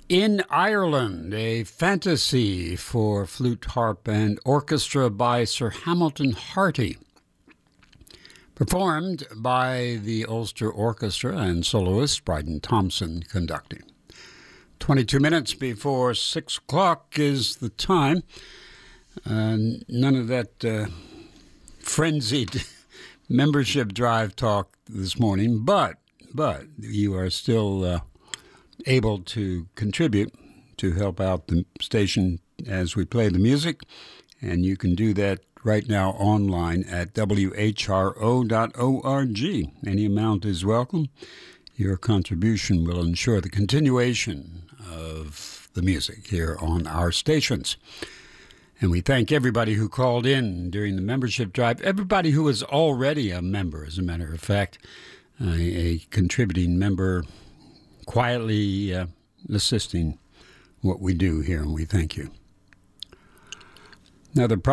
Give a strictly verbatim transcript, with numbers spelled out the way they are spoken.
In Ireland, a fantasy for flute, harp, and orchestra by Sir Hamilton Harty, performed by the Ulster Orchestra and soloist Bryden Thompson conducting. twenty-two minutes before six o'clock is the time. Uh, none of that uh, frenzied membership drive talk this morning, but but you are still uh, able to contribute to help out the station as we play the music, and you can do that right now online at w h r o dot org. Any amount is welcome. Your contribution will ensure the continuation of the music here on our stations. And we thank everybody who called in during the membership drive, everybody who is already a member, as a matter of fact, uh, a contributing member, quietly uh, assisting what we do here, and we thank you. Now, the